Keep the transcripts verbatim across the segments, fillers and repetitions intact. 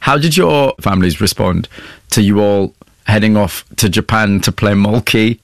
How did your families respond to you all heading off to Japan to play Moltke?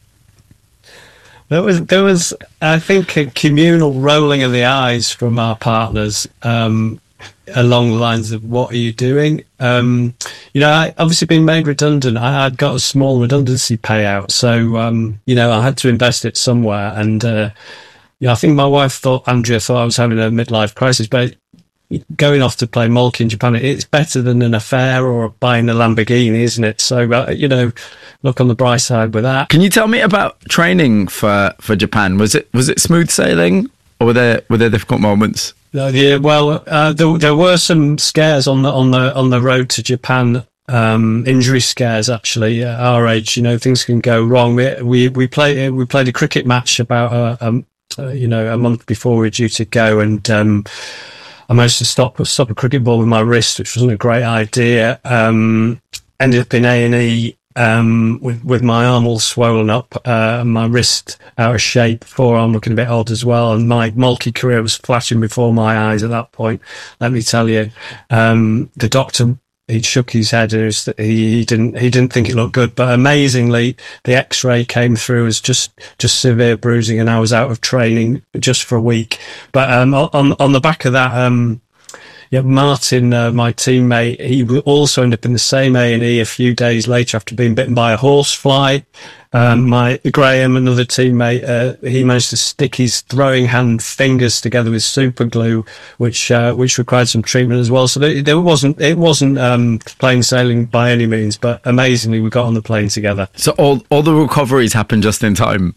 There was, there was, I think, a communal rolling of the eyes from our partners um, along the lines of, what are you doing? Um, you know, I obviously been made redundant. I had got a small redundancy payout. So, um, you know, I had to invest it somewhere. And, uh, you know, I think my wife thought, Andrea thought I was having a midlife crisis, but going off to play Moltke in Japan, it's better than an affair or buying a Lamborghini, isn't it? So, uh, you know, look on the bright side with that. Can you tell me about training for, for Japan? Was it was it smooth sailing, or were there were there difficult moments? Uh, yeah, well, uh, there, there were some scares on the on the on the road to Japan. Um, injury scares, actually. At our age, you know, things can go wrong. We we we played we played a cricket match about uh, um, uh, you know a month before we were due to go, and um, I managed to stop stop a cricket ball with my wrist, which wasn't a great idea. Um, ended up in A and E um, with with my arm all swollen up, uh, and my wrist out of shape, forearm looking a bit odd as well. And my Moltke career was flashing before my eyes at that point. Let me tell you, um, the doctor, he shook his head and was, he, he didn't he didn't think it looked good. But amazingly, the X-ray came through as just just severe bruising, and I was out of training just for a week. But um, on on the back of that, um, yeah, Martin, uh, my teammate, he also ended up in the same A and E a few days later after being bitten by a horsefly. Um, my Graham, another teammate, uh, he managed to stick his throwing hand fingers together with super glue, which uh, which required some treatment as well. So there, there wasn't it wasn't um, plain sailing by any means, but amazingly we got on the plane together. So all all the recoveries happened just in time.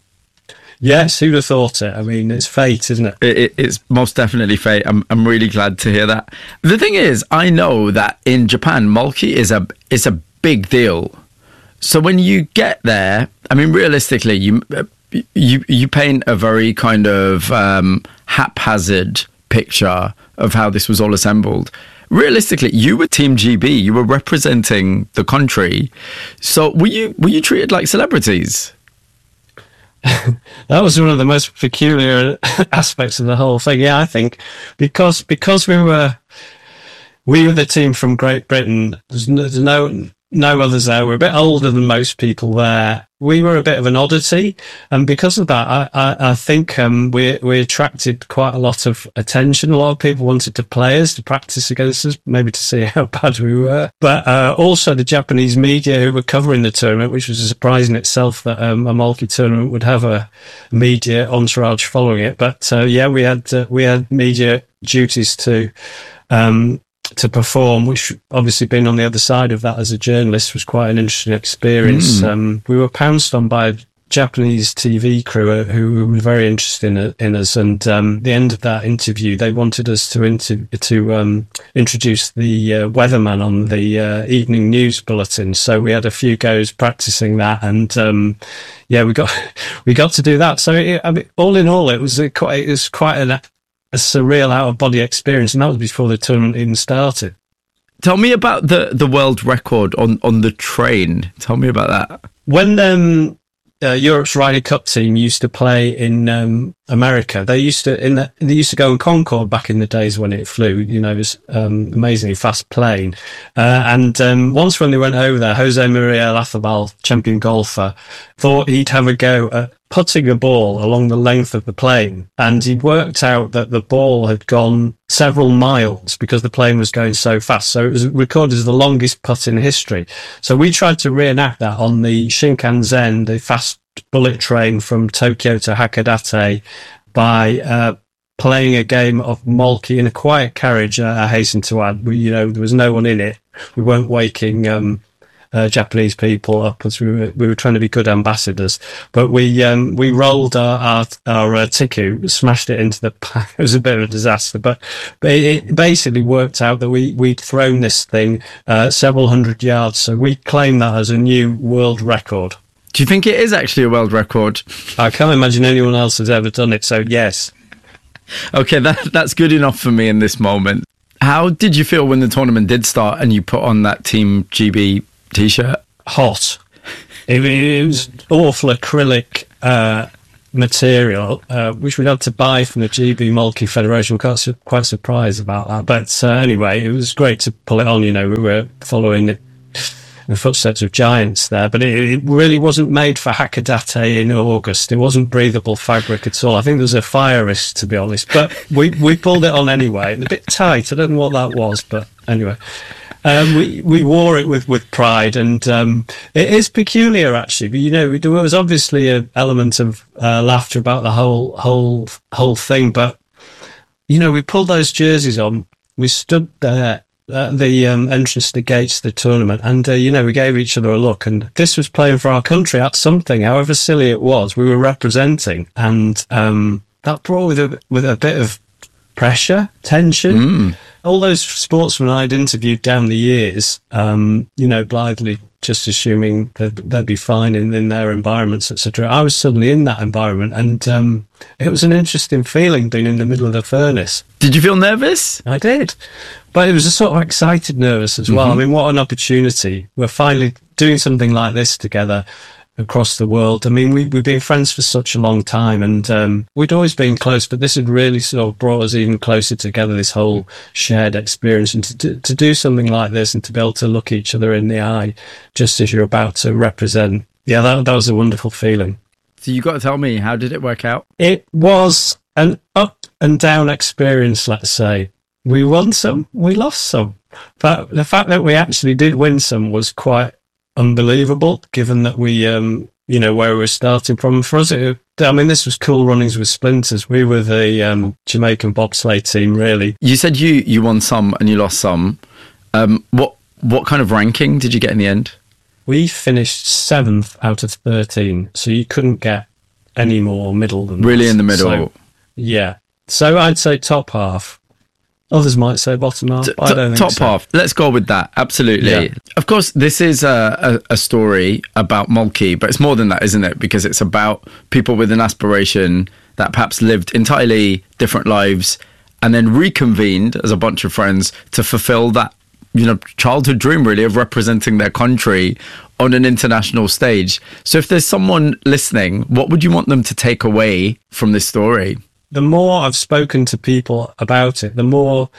Yes, who'd have thought it? I mean, it's fate, isn't it? it, it it's most definitely fate. I'm I'm really glad to hear that. The thing is, I know that in Japan, Moltke is a is a big deal. So when you get there, I mean, realistically, you you you paint a very kind of um, haphazard picture of how this was all assembled. Realistically, you were Team G B. You were representing the country. So were you were you treated like celebrities? That was one of the most peculiar aspects of the whole thing. Yeah, I think because because we were we were the team from Great Britain. There's no, there's no no others there. We're a bit older than most people there. We were a bit of an oddity, and because of that, I I, I think um, we we attracted quite a lot of attention. A lot of people wanted to play us, to practice against us, maybe to see how bad we were. But uh, also the Japanese media who were covering the tournament, which was a surprise in itself that um, a Moltke tournament would have a media entourage following it. But uh, yeah, we had uh, we had media duties to. Um, to perform, which obviously being on the other side of that as a journalist was quite an interesting experience. Mm. Um, we were pounced on by a Japanese T V crew who were very interested in, in us, and um, the end of that interview, they wanted us to inter- to um, introduce the uh, weatherman on the uh, evening news bulletin. So we had a few goes practicing that, and um, yeah, we got we got to do that. So it, I mean, all in all, it was a quite it was quite an a surreal out-of-body experience, and that was before the tournament even started. Tell me about the, the world record on, on the train. Tell me about that. When um, uh, Europe's Ryder Cup team used to play in um, America, they used to in the, they used to go in Concorde back in the days when it flew. You know, it was um, amazingly fast plane. Uh, and um, once when they went over there, Jose Maria Olazabal, champion golfer, thought he'd have a go at putting a ball along the length of the plane, and he worked out that the ball had gone several miles because the plane was going so fast. So it was recorded as the longest putt in history. So we tried to reenact that on the Shinkansen, the fast bullet train from Tokyo to Hakodate, by uh, playing a game of Moltke in a quiet carriage. Uh, I hasten to add, we, you know, there was no one in it. We weren't waking um, Uh, Japanese people up, as we were, we were trying to be good ambassadors, but we um, we rolled our our, our uh, tiku, smashed it into the pack. It was a bit of a disaster, but but it, it basically worked out that we we'd thrown this thing uh, several hundred yards, so we claimed that as a new world record. Do you think it is actually a world record? I can't imagine anyone else has ever done it, so yes. Okay, that that's good enough for me in this moment. How did you feel when the tournament did start and you put on that Team G B T-shirt? Hot. It, it was awful acrylic uh, material, uh, which we'd had to buy from the G B Moltke Federation. We're quite, su- quite surprised about that. But uh, anyway, it was great to pull it on. You know, we were following the, the footsteps of giants there, but it, it really wasn't made for Hakodate in August. It wasn't breathable fabric at all. I think there was a fire risk, to be honest. But we, we pulled it on anyway. It's a bit tight. I don't know what that was, but anyway. Um, we, we wore it with, with pride, and um, it is peculiar, actually. But, you know, there was obviously an element of uh, laughter about the whole whole whole thing. But, you know, we pulled those jerseys on. We stood there at the um, entrance to the gates of the tournament, and, uh, you know, we gave each other a look. And this was playing for our country at something, however silly it was, we were representing. And um, that brought with a, with a bit of pressure, tension. Mm. All those sportsmen I'd interviewed down the years, um, you know, blithely just assuming that they'd be fine in, in their environments, et cetera. I was suddenly in that environment, and um, it was an interesting feeling being in the middle of the furnace. Did you feel nervous? I did, but it was a sort of excited nervous as well. Mm-hmm. I mean, what an opportunity. We're finally doing something like this together across the world. I mean, we, we've been friends for such a long time, and um, we'd always been close, but this had really sort of brought us even closer together, this whole shared experience. And to, to, to do something like this and to be able to look each other in the eye just as you're about to represent, yeah, that, that was a wonderful feeling. So you got to tell me, how did it work out? It was an up and down experience, let's say. We won some, we lost some. But the fact that we actually did win some was quite unbelievable, given that we, um, you know, where we were starting from. For us, it, I mean, this was Cool Runnings with Splinters. We were the um, Jamaican bobsleigh team, really. You said you, you won some and you lost some. Um, what what kind of ranking did you get in the end? We finished seventh out of thirteen, so you couldn't get any more middle than really that. In the middle. So, yeah. So I'd say top half. Others might say bottom half. T- I don't think top so. half. Let's go with that. Absolutely. Yeah. Of course, this is a, a, a story about Moltke, but it's more than that, isn't it? Because it's about people with an aspiration that perhaps lived entirely different lives and then reconvened as a bunch of friends to fulfill that, you know, childhood dream, really, of representing their country on an international stage. So if there's someone listening, what would you want them to take away from this story? The more I've spoken to people about it, the more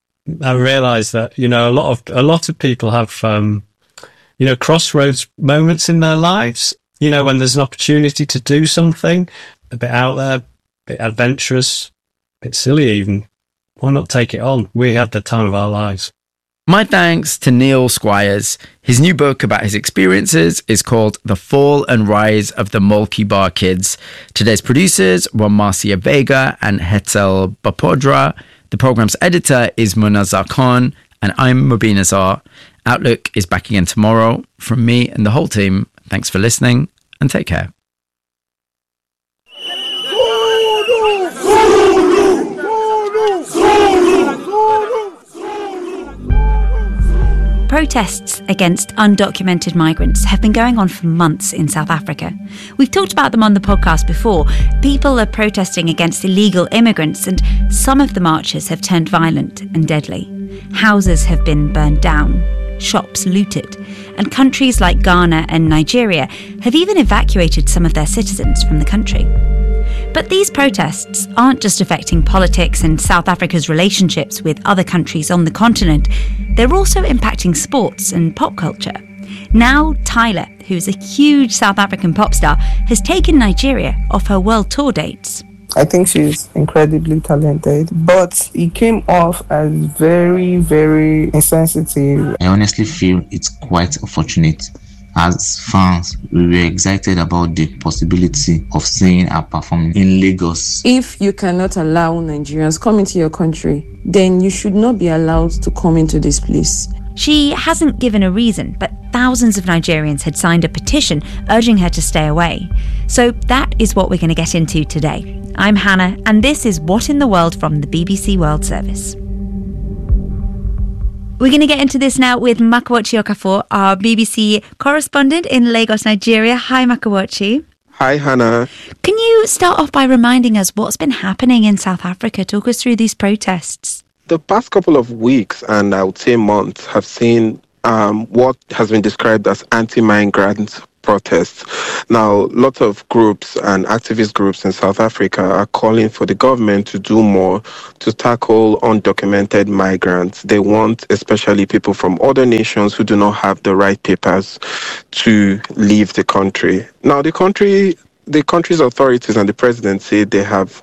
I realise that, you know, a lot of a lot of people have, um, you know, crossroads moments in their lives. You know, when there's an opportunity to do something a bit out there, a bit adventurous, a bit silly even. Why not take it on? We had the time of our lives. My thanks to Neil Squires. His new book about his experiences is called The Fall and Rise of the Moltke Bar Kids. Today's producers were Marcia Vega and Hetzel Bapodra. The program's editor is Munazar Khan, and I'm Mubin Azar. Outlook is back again tomorrow. From me and the whole team, thanks for listening and take care. Protests against undocumented migrants have been going on for months in South Africa. We've talked about them on the podcast before. People are protesting against illegal immigrants, and some of the marches have turned violent and deadly. Houses have been burned down, shops looted, and countries like Ghana and Nigeria have even evacuated some of their citizens from the country. But these protests aren't just affecting politics and South Africa's relationships with other countries on the continent. They're also impacting sports and pop culture. Now, Tyler, who's a huge South African pop star, has taken Nigeria off her world tour dates. I think she's incredibly talented, but it came off as very, very insensitive. I honestly feel it's quite unfortunate. As fans, we were excited about the possibility of seeing her perform in Lagos. If you cannot allow Nigerians come into your country, then you should not be allowed to come into this place. She hasn't given a reason, but thousands of Nigerians had signed a petition urging her to stay away. So that is what we're going to get into today. I'm Hannah, and this is What in the World from the B B C World Service. We're going to get into this now with Makawochi Okafor, our B B C correspondent in Lagos, Nigeria. Hi, Makawochi. Hi, Hannah. Can you start off by reminding us what's been happening in South Africa? Talk us through these protests. The past couple of weeks, and I would say months, have seen um, what has been described as anti-migrant protests. Now, lots of groups and activist groups in South Africa are calling for the government to do more to tackle undocumented migrants. They want especially people from other nations who do not have the right papers to leave the country. Now, the country The country's authorities and the president say they have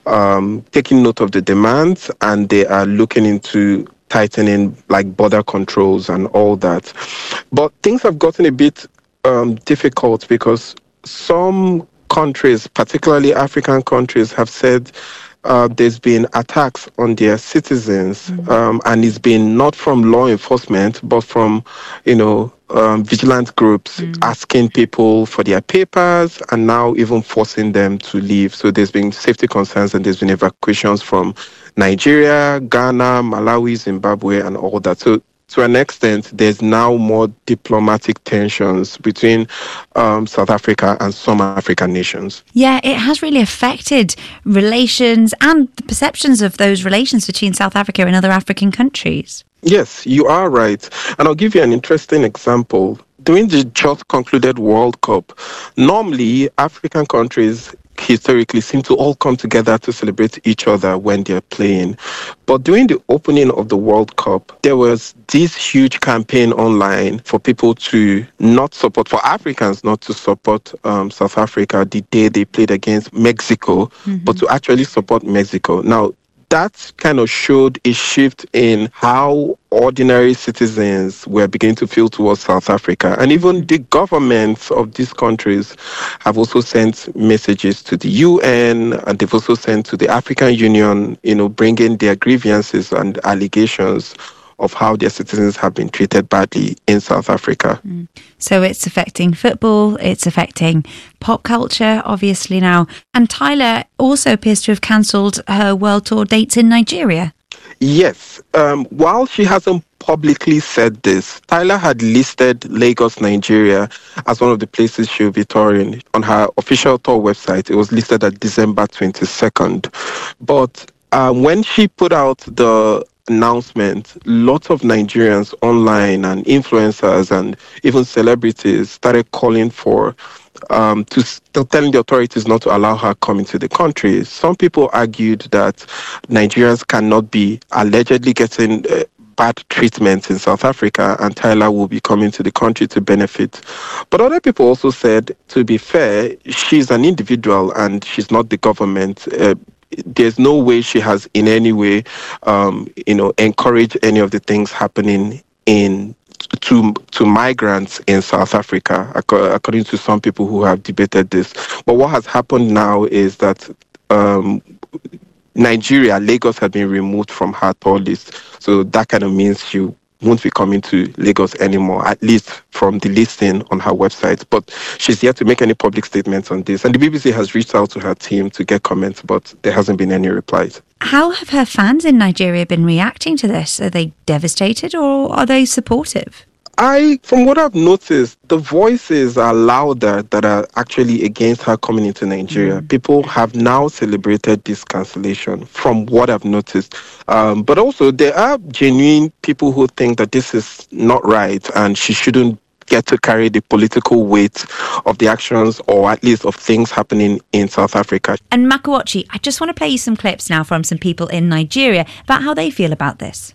um, taken note of the demands and they are looking into tightening like border controls and all that. But things have gotten a bit um, difficult because some countries, particularly African countries, have said uh, there's been attacks on their citizens, mm-hmm. um, and it's been not from law enforcement, but from, you know, Um, vigilant groups mm. asking people for their papers and now even forcing them to leave. So there's been safety concerns and there's been evacuations from Nigeria, Ghana, Malawi, Zimbabwe, and all that. So to an extent, there's now more diplomatic tensions between um, South Africa and some African nations. Yeah, it has really affected relations and the perceptions of those relations between South Africa and other African countries. Yes, you are right. And I'll give you an interesting example. During the just concluded World Cup, normally African countries historically seem to all come together to celebrate each other when they're playing. But during the opening of the World Cup, there was this huge campaign online for people to not support, for Africans not to support um, South Africa the day they played against Mexico, mm-hmm. but to actually support Mexico. Now, that kind of showed a shift in how ordinary citizens were beginning to feel towards South Africa. And even the governments of these countries have also sent messages to the U N, and they've also sent to the African Union, you know, bringing their grievances and allegations of how their citizens have been treated badly in South Africa. Mm. So it's affecting football, it's affecting pop culture, obviously now. And Tyla also appears to have cancelled her world tour dates in Nigeria. Yes. Um, while she hasn't publicly said this, Tyla had listed Lagos, Nigeria as one of the places she will be touring. On her official tour website, it was listed at December twenty-second. But uh, when she put out the announcement, lots of Nigerians online and influencers and even celebrities started calling for um, to still telling the authorities not to allow her come into the country. Some people argued that Nigerians cannot be allegedly getting uh, bad treatment in South Africa and Tyla will be coming to the country to benefit. But other people also said, to be fair, she's an individual and she's not the government. Uh, There's no way she has in any way, um, you know, encouraged any of the things happening in to to migrants in South Africa, according to some people who have debated this. But what has happened now is that um, Nigeria, Lagos, has been removed from her tour list. So that kind of means she won't be coming to Lagos anymore, at least from the listing on her website. But she's yet to make any public statements on this. And the B B C has reached out to her team to get comments, but there hasn't been any replies. How have her fans in Nigeria been reacting to this? Are they devastated or are they supportive? I, from what I've noticed, the voices are louder that are actually against her coming into Nigeria. Mm. People have now celebrated this cancellation, from what I've noticed. Um, but also, there are genuine people who think that this is not right and she shouldn't get to carry the political weight of the actions, or at least of things happening in South Africa. And Makawachi, I just want to play you some clips now from some people in Nigeria about how they feel about this.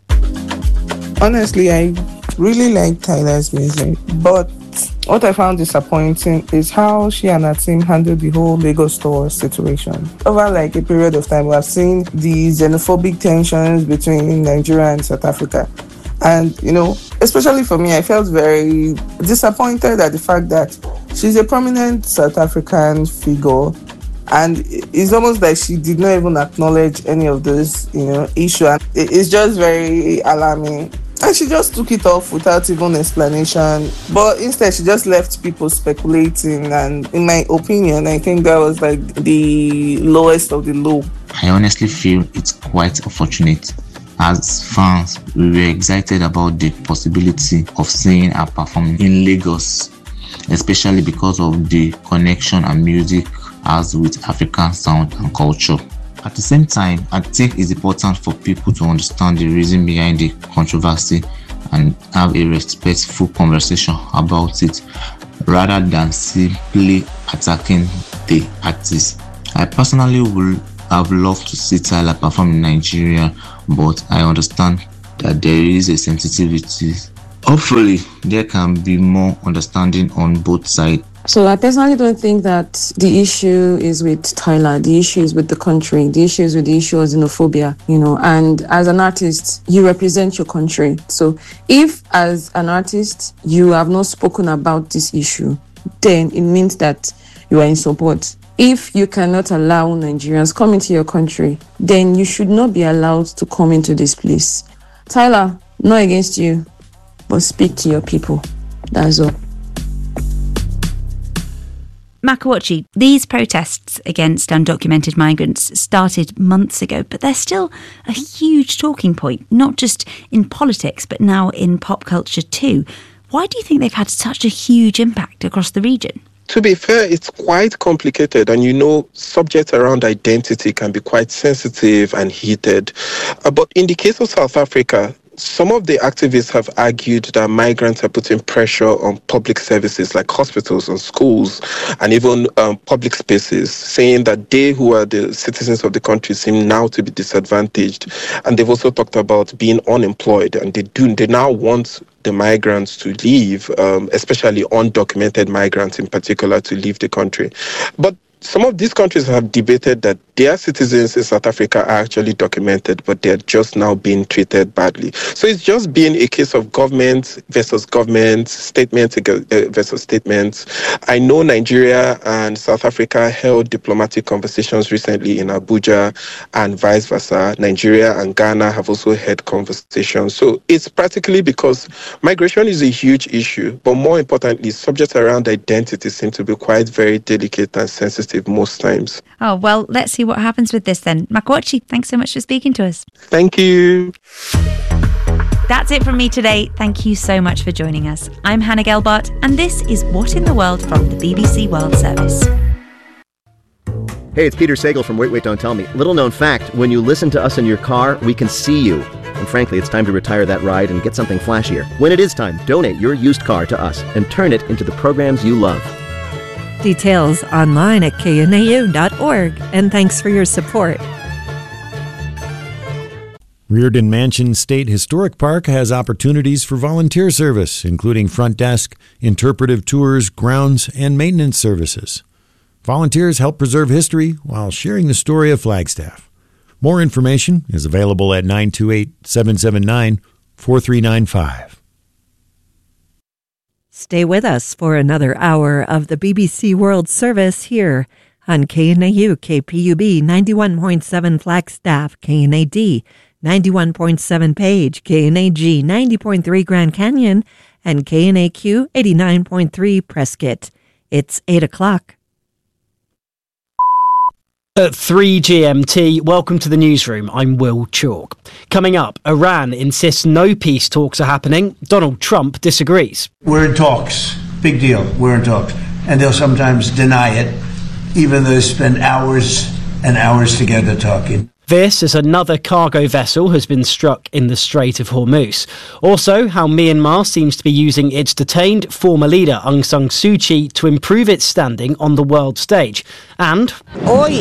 Honestly, I really like Tyla's music, but what I found disappointing is how she and her team handled the whole Lagos tour situation. Over like a period of time, we have seen the xenophobic tensions between Nigeria and South Africa. And, you know, especially for me, I felt very disappointed at the fact that she's a prominent South African figure. And it's almost like she did not even acknowledge any of those, you know, issues. And it's just very alarming. And she just took it off without even explanation. But instead, she just left people speculating. And in my opinion, I think that was like the lowest of the low. I honestly feel it's quite unfortunate. As fans, we were excited about the possibility of seeing her perform in Lagos, especially because of the connection and music has with African sound and culture. At the same time, I think it's important for people to understand the reason behind the controversy and have a respectful conversation about it. rather than simply attacking the artist. I personally would have loved to see Tyla perform in Nigeria, but I understand that there is a sensitivity. Hopefully, there can be more understanding on both sides. So I personally don't think that the issue is with Tyla. The issue is with the country. The issue is with the issue of xenophobia, you know. And as an artist, you represent your country. So if as an artist, you have not spoken about this issue, then it means that you are in support. If you cannot allow Nigerians come into your country, then you should not be allowed to come into this place. Tyla, not against you, but speak to your people. That's all. Makawatchi, these protests against undocumented migrants started months ago, but they're still a huge talking point, not just in politics, but now in pop culture too. Why do you think they've had such a huge impact across the region? To be fair, it's quite complicated, and you know, subjects around identity can be quite sensitive and heated. Uh, but in the case of South Africa, some of the activists have argued that migrants are putting pressure on public services like hospitals and schools and even um, public spaces, saying that they who are the citizens of the country seem now to be disadvantaged. And they've also talked about being unemployed, and they do they now want the migrants to leave, um, especially undocumented migrants in particular, to leave the country. But some of these countries have debated that their citizens in South Africa are actually documented, but they're just now being treated badly. So it's just been a case of government versus government, statements versus statements. I know Nigeria and South Africa held diplomatic conversations recently in Abuja and vice versa. Nigeria and Ghana have also had conversations. So it's practically because migration is a huge issue, but more importantly, subjects around identity seem to be quite very delicate and sensitive most times. Oh, well, let's see what happens with this then. Makawatchi, thanks so much for speaking to us. Thank you. That's it from me today. Thank you so much for joining us. I'm Hannah Gelbart, and this is What in the World from the B B C World Service. Hey, it's Peter Sagal from Wait, Wait, Don't Tell Me. Little known fact, when you listen to us in your car, we can see you. And frankly, it's time to retire that ride and get something flashier. When it is time, donate your used car to us and turn it into the programs you love. Details online at K N A U dot org, and thanks for your support. Reardon Mansion State Historic Park has opportunities for volunteer service, including front desk, interpretive tours, grounds, and maintenance services. Volunteers help preserve history while sharing the story of Flagstaff. More information is available at nine two eight, seven seven nine, four three nine five. Stay with us for another hour of the B B C World Service here on K N A U K P U B ninety-one point seven Flagstaff, K N A D ninety-one point seven Page, K N A G ninety point three Grand Canyon, and K N A Q eighty-nine point three Prescott. It's eight o'clock. At three G M T, welcome to the newsroom. I'm Will Chalk. Coming up, Iran insists no peace talks are happening. Donald Trump disagrees. We're in talks. Big deal. We're in talks. And they'll sometimes deny it, even though they spend hours and hours together talking. This as another cargo vessel has been struck in the Strait of Hormuz. Also, how Myanmar seems to be using its detained former leader Aung San Suu Kyi to improve its standing on the world stage. And today,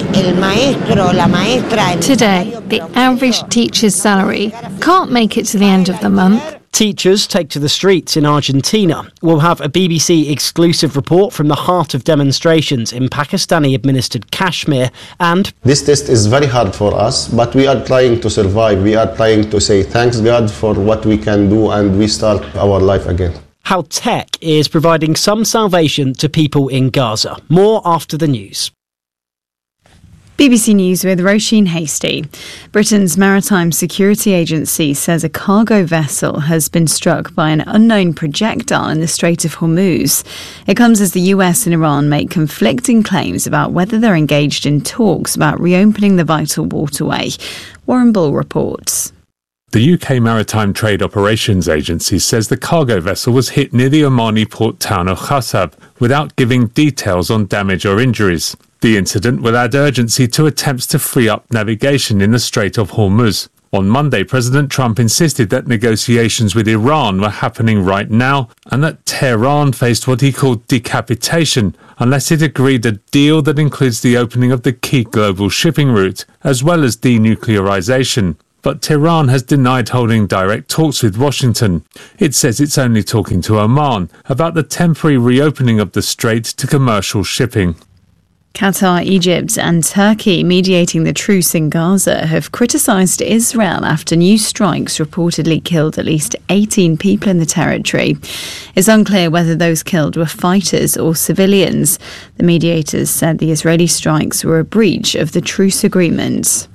the average teacher's salary can't make it to the end of the month. Teachers take to the streets in Argentina. We'll have a B B C exclusive report from the heart of demonstrations in Pakistani-administered Kashmir. And this test is very hard for us, but we are trying to survive. We are trying to say thanks God for what we can do, and we start our life again. How tech is providing some salvation to people in Gaza. More after the news. B B C News with Roisin Hasty. Britain's Maritime Security Agency says a cargo vessel has been struck by an unknown projectile in the Strait of Hormuz. It comes as the U S and Iran make conflicting claims about whether they're engaged in talks about reopening the vital waterway. Warren Bull reports. The U K Maritime Trade Operations Agency says the cargo vessel was hit near the Omani port town of Khassab without giving details on damage or injuries. The incident will add urgency to attempts to free up navigation in the Strait of Hormuz. On Monday, President Trump insisted that negotiations with Iran were happening right now and that Tehran faced what he called decapitation unless it agreed a deal that includes the opening of the key global shipping route, as well as denuclearization. But Tehran has denied holding direct talks with Washington. It says it's only talking to Oman about the temporary reopening of the strait to commercial shipping. Qatar, Egypt and Turkey, mediating the truce in Gaza, have criticised Israel after new strikes reportedly killed at least eighteen people in the territory. It's unclear whether those killed were fighters or civilians. The mediators said the Israeli strikes were a breach of the truce agreement.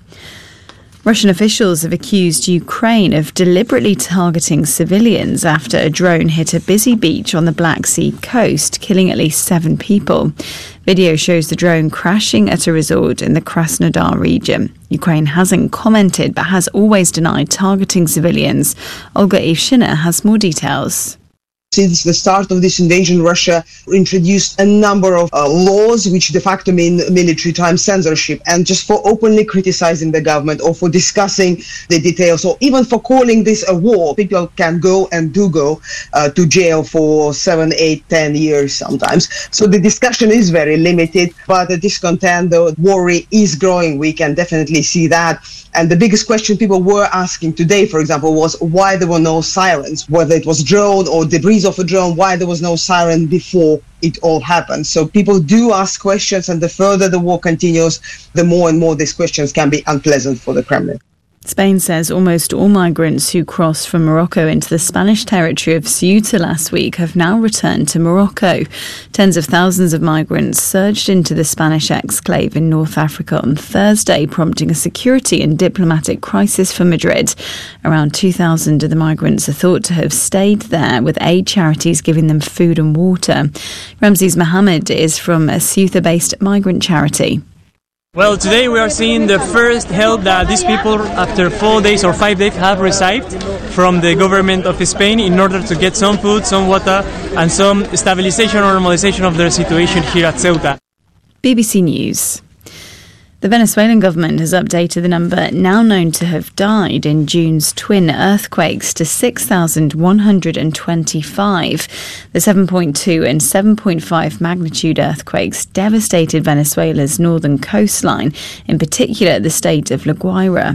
Russian officials have accused Ukraine of deliberately targeting civilians after a drone hit a busy beach on the Black Sea coast, killing at least seven people. Video shows the drone crashing at a resort in the Krasnodar region. Ukraine hasn't commented but has always denied targeting civilians. Olga Ivshina has more details. Since the start of this invasion, Russia introduced a number of uh, laws which de facto mean military time censorship, and just for openly criticizing the government or for discussing the details or even for calling this a war, people can go and do go uh, to jail for seven, eight, ten years sometimes. So the discussion is very limited, but the discontent, the worry is growing. We can definitely see that. And the biggest question people were asking today, for example, was why there were no sirens, whether it was drone or debris of a drone, why there was no siren before it all happened. So people do ask questions, and the further the war continues, the more and more these questions can be unpleasant for the Kremlin. Spain says almost all migrants who crossed from Morocco into the Spanish territory of Ceuta last week have now returned to Morocco. Tens of thousands of migrants surged into the Spanish exclave in North Africa on Thursday, prompting a security and diplomatic crisis for Madrid. Around two thousand of the migrants are thought to have stayed there, with aid charities giving them food and water. Ramses Mohammed is from a Ceuta-based migrant charity. Well, today we are seeing the first help that these people, after four days or five days, have received from the government of Spain in order to get some food, some water, and some stabilization or normalization of their situation here at Ceuta. B B C News. The Venezuelan government has updated the number now known to have died in June's twin earthquakes to six thousand one hundred twenty-five. The seven point two and seven point five magnitude earthquakes devastated Venezuela's northern coastline, in particular the state of La Guaira.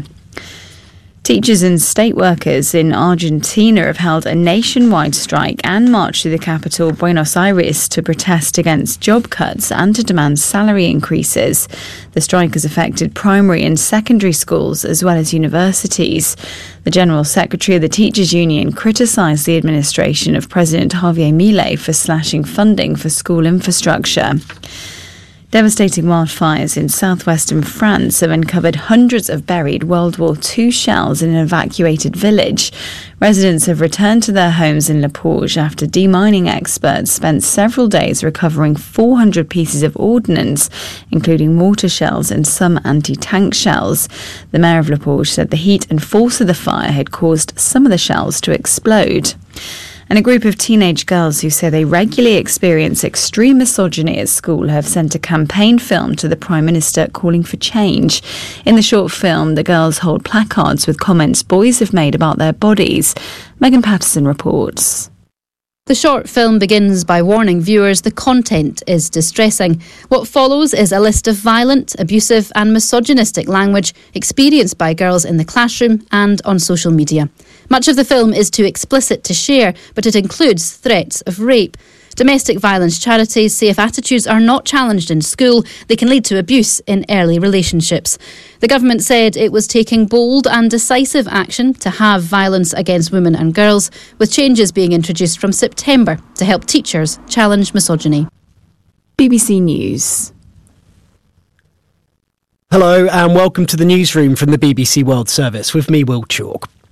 Teachers and state workers in Argentina have held a nationwide strike and marched through the capital, Buenos Aires, to protest against job cuts and to demand salary increases. The strike has affected primary and secondary schools as well as universities. The General Secretary of the Teachers Union criticised the administration of President Javier Milei for slashing funding for school infrastructure. Devastating wildfires in southwestern France have uncovered hundreds of buried World War Two shells in an evacuated village. Residents have returned to their homes in Le Porge after demining experts spent several days recovering four hundred pieces of ordnance, including mortar shells and some anti-tank shells. The mayor of Le Porge said the heat and force of the fire had caused some of the shells to explode. And a group of teenage girls who say they regularly experience extreme misogyny at school have sent a campaign film to the Prime Minister calling for change. In the short film, the girls hold placards with comments boys have made about their bodies. Megan Patterson reports. The short film begins by warning viewers the content is distressing. What follows is a list of violent, abusive and misogynistic language experienced by girls in the classroom and on social media. Much of the film is too explicit to share, but it includes threats of rape. Domestic violence charities say if attitudes are not challenged in school, they can lead to abuse in early relationships. The government said it was taking bold and decisive action to halve violence against women and girls, with changes being introduced from September to help teachers challenge misogyny. B B C News. Hello and welcome to the newsroom from the B B C World Service with me, Will Chalk.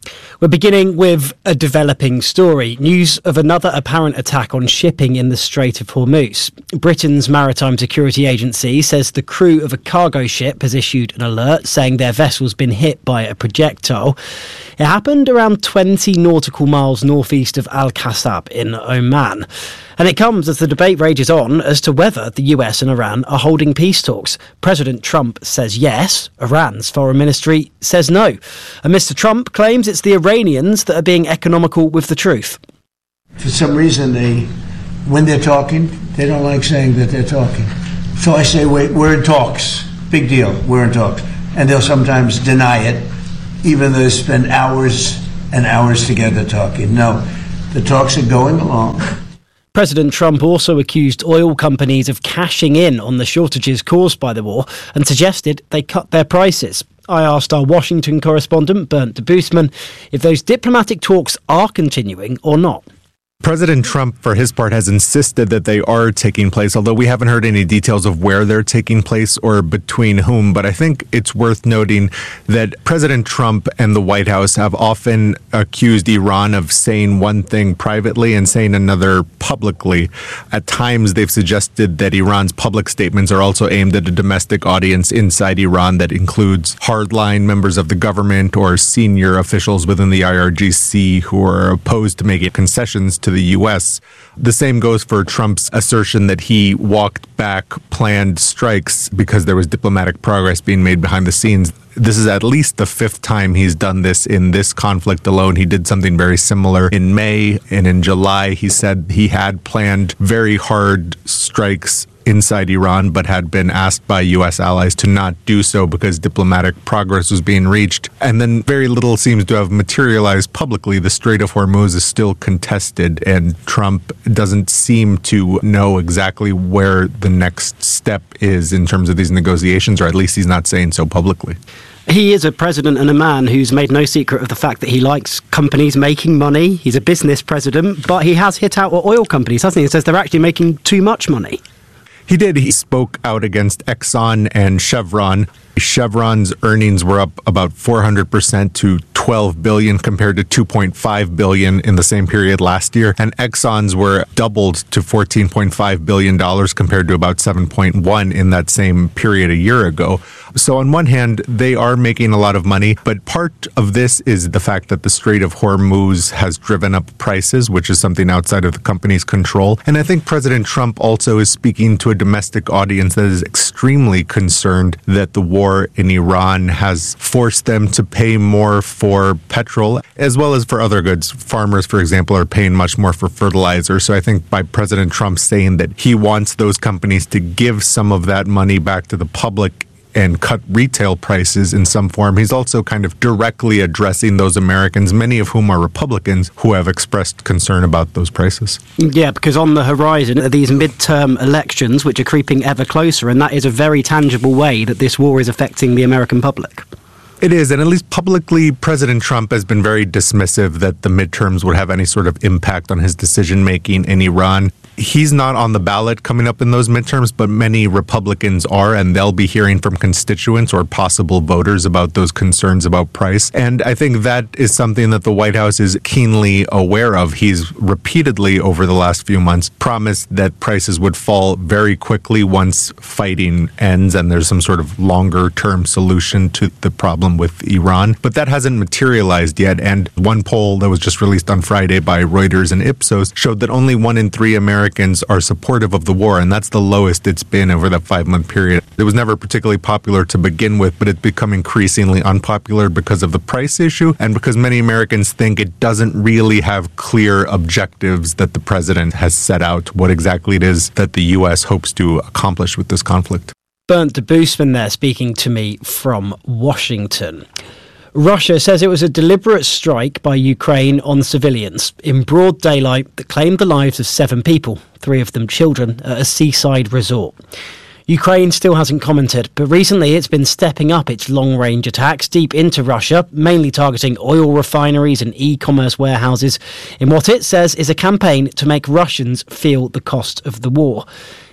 We're beginning with a developing story. News of another apparent attack on shipping in the Strait of Hormuz. Britain's Maritime Security Agency says the crew of a cargo ship has issued an alert saying their vessel's been hit by a projectile. It happened around twenty nautical miles northeast of Al-Qasab in Oman. And it comes as the debate rages on as to whether the U S and Iran are holding peace talks. President Trump says yes. Iran's foreign ministry says no. And Mister Trump claims it's the Iranians that are being economical with the truth. For some reason, they, when they're talking, they don't like saying that they're talking. So I say, wait, we're in talks. Big deal, we're in talks. And they'll sometimes deny it, even though they spend hours and hours together talking. No, the talks are going along. President Trump also accused oil companies of cashing in on the shortages caused by the war and suggested they cut their prices. I asked our Washington correspondent, Bernd Debusman, if those diplomatic talks are continuing or not. President Trump, for his part, has insisted that they are taking place, although we haven't heard any details of where they're taking place or between whom. But I think it's worth noting that President Trump and the White House have often accused Iran of saying one thing privately and saying another publicly. At times, they've suggested that Iran's public statements are also aimed at a domestic audience inside Iran that includes hardline members of the government or senior officials within the I R G C who are opposed to making concessions to the U S. The same goes for Trump's assertion that he walked back planned strikes because there was diplomatic progress being made behind the scenes. This is at least the fifth time he's done this in this conflict alone. He did something very similar in May, and in July he said he had planned very hard strikes inside Iran, but had been asked by U S allies to not do so because diplomatic progress was being reached. And then very little seems to have materialized publicly. The Strait of Hormuz is still contested, and Trump doesn't seem to know exactly where the next step is in terms of these negotiations, or at least he's not saying so publicly. He is a president and a man who's made no secret of the fact that he likes companies making money. He's a business president, but he has hit out at oil companies, hasn't he? He says they're actually making too much money. He did. He spoke out against Exxon and Chevron. Chevron's earnings were up about four hundred percent to twelve billion dollars compared to two point five billion dollars in the same period last year. And Exxon's were doubled to fourteen point five billion dollars compared to about seven point one in that same period a year ago. So on one hand, they are making a lot of money, but part of this is the fact that the Strait of Hormuz has driven up prices, which is something outside of the company's control. And I think President Trump also is speaking to a domestic audience that is extremely concerned that the war in Iran has forced them to pay more for petrol, as well as for other goods. Farmers, for example, are paying much more for fertilizer. So I think by President Trump saying that he wants those companies to give some of that money back to the public and cut retail prices in some form, he's also kind of directly addressing those Americans, many of whom are Republicans, who have expressed concern about those prices. Yeah, because on the horizon are these midterm elections, which are creeping ever closer, and that is a very tangible way that this war is affecting the American public. It is, and at least publicly, President Trump has been very dismissive that the midterms would have any sort of impact on his decision-making in Iran. He's not on the ballot coming up in those midterms, but many Republicans are, and they'll be hearing from constituents or possible voters about those concerns about price. And I think that is something that the White House is keenly aware of. He's repeatedly, over the last few months, promised that prices would fall very quickly once fighting ends and there's some sort of longer-term solution to the problem with Iran. But that hasn't materialized yet, and one poll that was just released on Friday by Reuters and Ipsos showed that only one in three Americans Americans are supportive of the war, and that's the lowest it's been over that five-month period. It was never particularly popular to begin with, but it's become increasingly unpopular because of the price issue and because many Americans think it doesn't really have clear objectives that the president has set out, what exactly it is that the U S hopes to accomplish with this conflict. Bernd Debusman there speaking to me from Washington. Russia says it was a deliberate strike by Ukraine on civilians in broad daylight that claimed the lives of seven people, three of them children, at a seaside resort. Ukraine still hasn't commented, but recently it's been stepping up its long-range attacks deep into Russia, mainly targeting oil refineries and e-commerce warehouses, in what it says is a campaign to make Russians feel the cost of the war.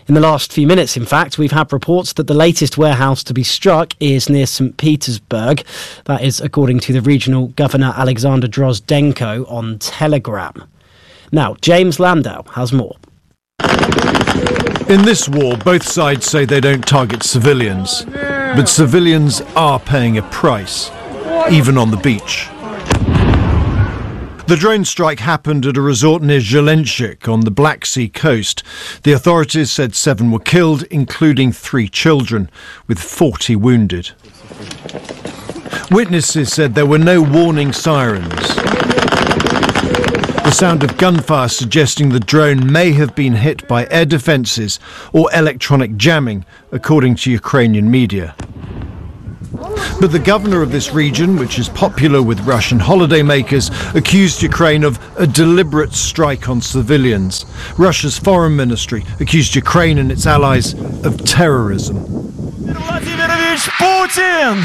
In the last few minutes, in fact, we've had reports that the latest warehouse to be struck is near Saint Petersburg. That is according to the regional governor Alexander Drozdenko on Telegram. Now, James Landau has more. In this war, both sides say they don't target civilians, but civilians are paying a price, even on the beach. The drone strike happened at a resort near Zelenchik on the Black Sea coast. The authorities said seven were killed, including three children, with forty wounded. Witnesses said there were no warning sirens. The sound of gunfire suggesting the drone may have been hit by air defences or electronic jamming, according to Ukrainian media. But the governor of this region, which is popular with Russian holidaymakers, accused Ukraine of a deliberate strike on civilians. Russia's foreign ministry accused Ukraine and its allies of terrorism. Putin!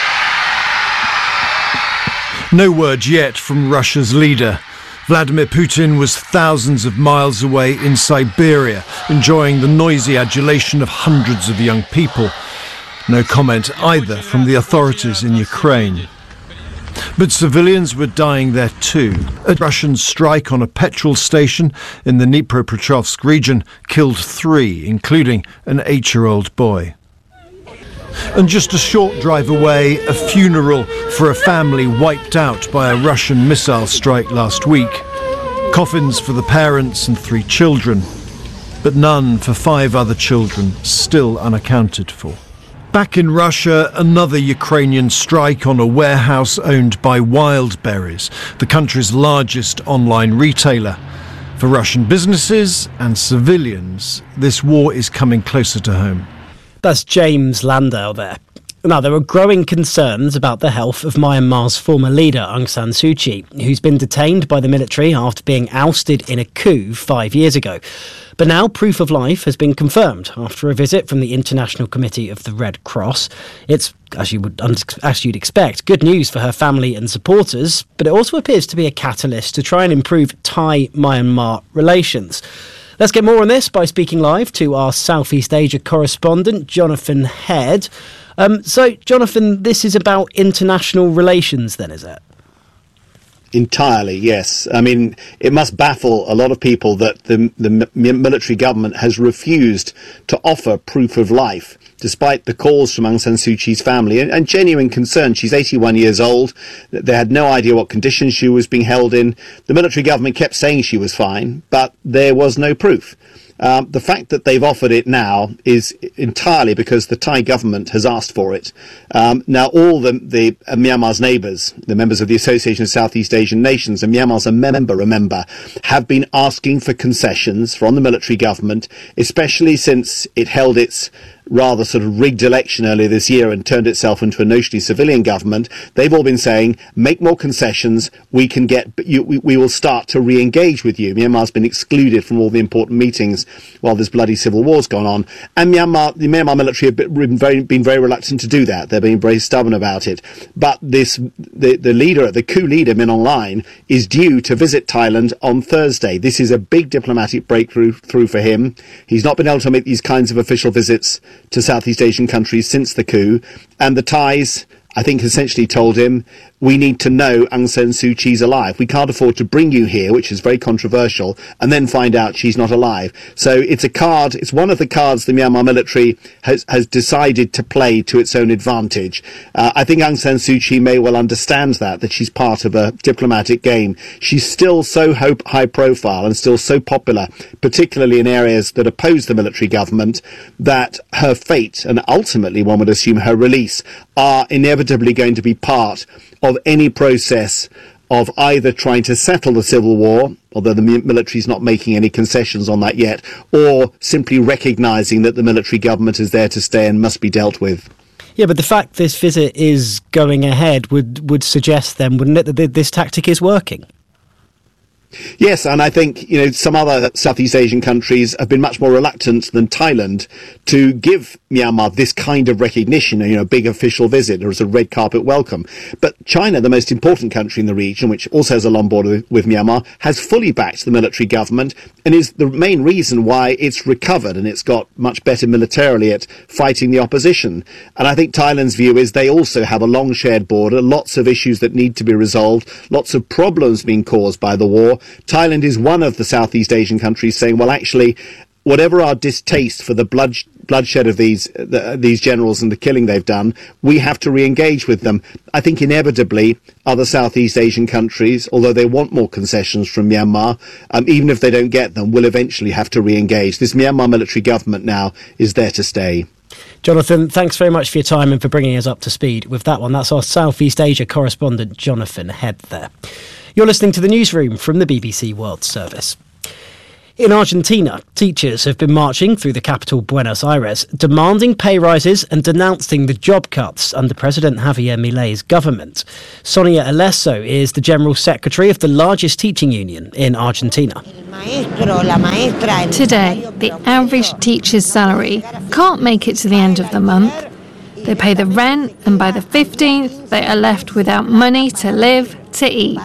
No word yet from Russia's leader. Vladimir Putin was thousands of miles away in Siberia, enjoying the noisy adulation of hundreds of young people. No comment either from the authorities in Ukraine. But civilians were dying there too. A Russian strike on a petrol station in the Dnipropetrovsk region killed three, including an eight-year-old boy. And just a short drive away, a funeral for a family wiped out by a Russian missile strike last week. Coffins for the parents and three children, but none for five other children still unaccounted for. Back in Russia, another Ukrainian strike on a warehouse owned by Wildberries, the country's largest online retailer. For Russian businesses and civilians, this war is coming closer to home. That's James Landau there. Now, there are growing concerns about the health of Myanmar's former leader, Aung San Suu Kyi, who's been detained by the military after being ousted in a coup five years ago. But now proof of life has been confirmed after a visit from the International Committee of the Red Cross. It's, as you would as you'd expect, good news for her family and supporters, but it also appears to be a catalyst to try and improve Thai-Myanmar relations. Let's get more on this by speaking live to our Southeast Asia correspondent, Jonathan Head. Um, so, Jonathan, this is about international relations then, is it? Entirely, yes. I mean, it must baffle a lot of people that the, the military government has refused to offer proof of life, despite the calls from Aung San Suu Kyi's family and, and genuine concern. She's eighty-one years old. They had no idea what conditions she was being held in. The military government kept saying she was fine, but there was no proof. Um, the fact that they've offered it now is entirely because the Thai government has asked for it. Um, now, all the, the uh, Myanmar's neighbours, the members of the Association of Southeast Asian Nations, and Myanmar's a member, remember, have been asking for concessions from the military government, especially since it held its rather sort of rigged election earlier this year and turned itself into a notionally civilian government. They've all been saying, make more concessions, we can get, you, we, we will start to re-engage with you. Myanmar's been excluded from all the important meetings while this bloody civil war's gone on. And Myanmar, the Myanmar military have been very, been very reluctant to do that. They're being very stubborn about it. But this, the, the leader, the coup leader, Min Aung Hlaing, is due to visit Thailand on Thursday. This is a big diplomatic breakthrough through for him. He's not been able to make these kinds of official visits to Southeast Asian countries since the coup, and the Thais, I think, essentially told him, we need to know Aung San Suu Kyi's alive. We can't afford to bring you here, which is very controversial, and then find out she's not alive. So it's a card, it's one of the cards the Myanmar military has, has decided to play to its own advantage. Uh, I think Aung San Suu Kyi may well understand that, that she's part of a diplomatic game. She's still so high profile and still so popular, particularly in areas that oppose the military government, that her fate, and ultimately one would assume her release, are inevitably going to be part of any process of either trying to settle the civil war, although the military is not making any concessions on that yet, or simply recognising that the military government is there to stay and must be dealt with. Yeah, but the fact this visit is going ahead would, would suggest then, wouldn't it, that this tactic is working? Yes, and I think, you know, some other Southeast Asian countries have been much more reluctant than Thailand to give Myanmar this kind of recognition, you know, big official visit or as a red carpet welcome. But China, the most important country in the region, which also has a long border with, with Myanmar, has fully backed the military government and is the main reason why it's recovered and it's got much better militarily at fighting the opposition. And I think Thailand's view is they also have a long shared border, lots of issues that need to be resolved, lots of problems being caused by the war. Thailand is one of the Southeast Asian countries saying, well, actually, whatever our distaste for the blood, bloodshed of these the, these generals and the killing they've done, we have to re-engage with them. I think inevitably other Southeast Asian countries, although they want more concessions from Myanmar, um, even if they don't get them, will eventually have to re-engage. This Myanmar military government now is there to stay. Jonathan, thanks very much for your time and for bringing us up to speed with that one. That's our Southeast Asia correspondent, Jonathan Head there. You're listening to the newsroom from the B B C World Service. In Argentina, teachers have been marching through the capital Buenos Aires, demanding pay rises and denouncing the job cuts under President Javier Milei's government. Sonia Alesso is the General Secretary of the largest teaching union in Argentina. Today, the average teacher's salary can't make it to the end of the month. They pay the rent, and by the fifteenth, they are left without money to live, to eat.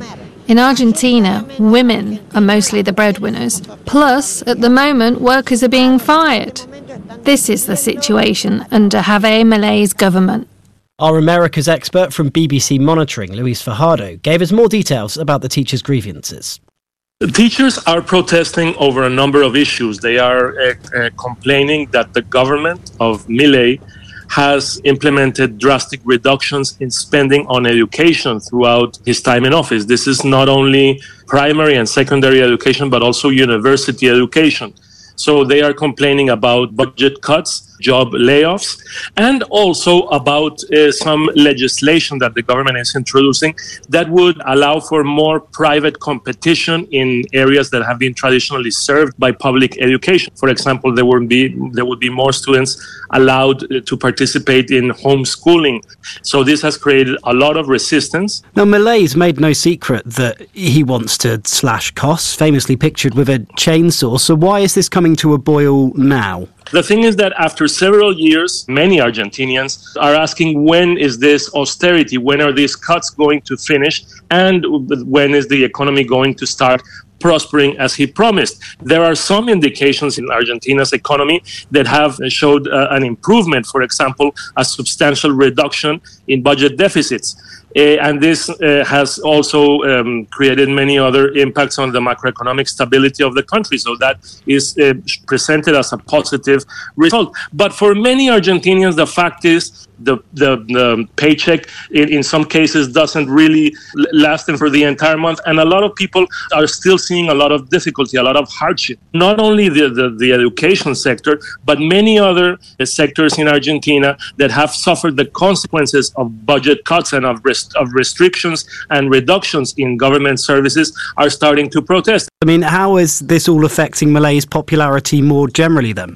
In Argentina, women are mostly the breadwinners. Plus, at the moment, workers are being fired. This is the situation under Javier Milei's government. Our Americas expert from B B C Monitoring, Luis Fajardo, gave us more details about the teachers' grievances. The teachers are protesting over a number of issues. They are uh, uh, complaining that the government of Milei has implemented drastic reductions in spending on education throughout his time in office. This is not only primary and secondary education, but also university education. So they are complaining about budget cuts, job layoffs, and also about uh, some legislation that the government is introducing that would allow for more private competition in areas that have been traditionally served by public education. For example, there would be there would be more students allowed uh, to participate in homeschooling. So this has created a lot of resistance. Now, Milei's made no secret that he wants to slash costs, famously pictured with a chainsaw. So why is this coming to a boil now? The thing is that after several years, many Argentinians are asking, when is this austerity? When are these cuts going to finish? And when is the economy going to start prospering as he promised? There are some indications in Argentina's economy that have showed uh, an improvement. For example, a substantial reduction in budget deficits. Uh, and this uh, has also um, created many other impacts on the macroeconomic stability of the country. So that is uh, presented as a positive result. But for many Argentinians, the fact is the, the, the paycheck in, in some cases doesn't really last them for the entire month. And a lot of people are still seeing a lot of difficulty, a lot of hardship. Not only the, the, the education sector, but many other uh, sectors in Argentina that have suffered the consequences of budget cuts and of rest- of restrictions and reductions in government services are starting to protest. I mean, how is this all affecting Milei's popularity more generally then?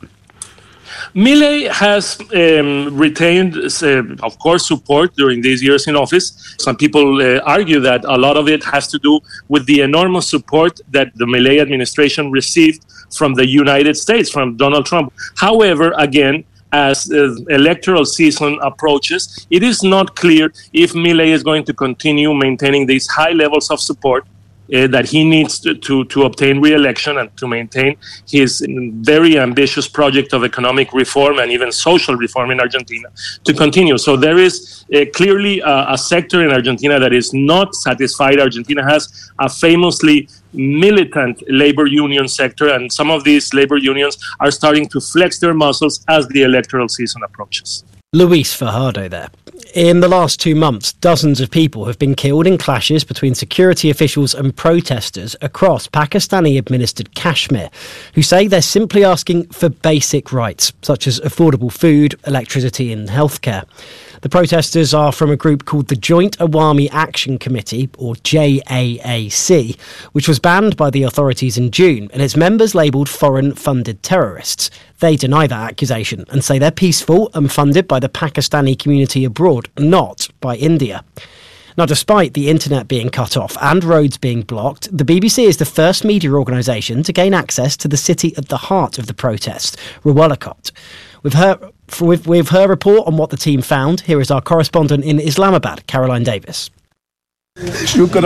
Milei has um, retained, uh, of course, support during these years in office. Some people uh, argue that a lot of it has to do with the enormous support that the Milei administration received from the United States, from Donald Trump. However, again, as uh, electoral season approaches, it is not clear if Milei is going to continue maintaining these high levels of support Uh, that he needs to, to, to obtain re-election and to maintain his very ambitious project of economic reform and even social reform in Argentina to continue. So there is uh, clearly a, a sector in Argentina that is not satisfied. Argentina has a famously militant labor union sector, and some of these labor unions are starting to flex their muscles as the electoral season approaches. Luis Fajardo there. In the last two months, dozens of people have been killed in clashes between security officials and protesters across Pakistani-administered Kashmir, who say they're simply asking for basic rights, such as affordable food, electricity and healthcare. The protesters are from a group called the Joint Awami Action Committee, or J A A C, which was banned by the authorities in June, and its members labelled foreign-funded terrorists. They deny that accusation and say they're peaceful and funded by the Pakistani community abroad, not by India. Now, despite the internet being cut off and roads being blocked, the B B C is the first media organisation to gain access to the city at the heart of the protests, Rawalakot. With her, with, with her report on what the team found, here is our correspondent in Islamabad, Caroline Davis. Despair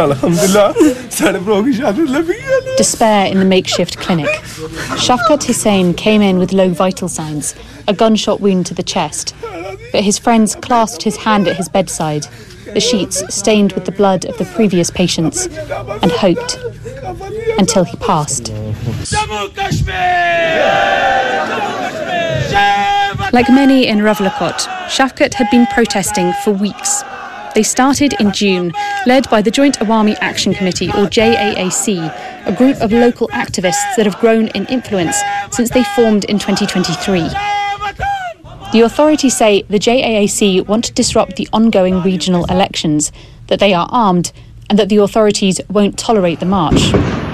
in the makeshift clinic. Shafkat Hussain came in with low vital signs, a gunshot wound to the chest. But his friends clasped his hand at his bedside, the sheets stained with the blood of the previous patients, and hoped until he passed. Like many in Rawalakot, Shafkat had been protesting for weeks. They started in June, led by the Joint Awami Action Committee, or J A A C, a group of local activists that have grown in influence since they formed in twenty twenty-three. The authorities say the J A A C want to disrupt the ongoing regional elections, that they are armed, and that the authorities won't tolerate the march.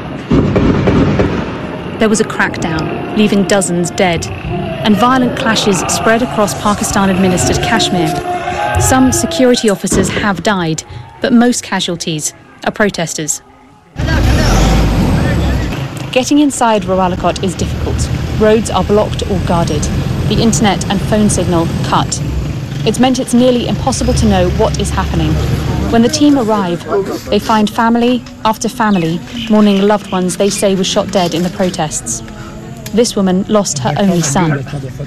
There was a crackdown, leaving dozens dead, and violent clashes spread across Pakistan-administered Kashmir. Some security officers have died, but most casualties are protesters. Getting inside Rawalakot is difficult. Roads are blocked or guarded. The internet and phone signal cut. It's meant it's nearly impossible to know what is happening. When the team arrive, they find family after family mourning loved ones they say were shot dead in the protests. This woman lost her only son.